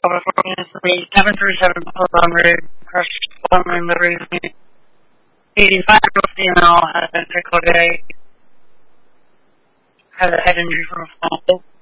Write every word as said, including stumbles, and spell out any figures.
California, seven three seven on road, crushed following the reason. eighty-five female had been sick all day, had a head injury from a fall.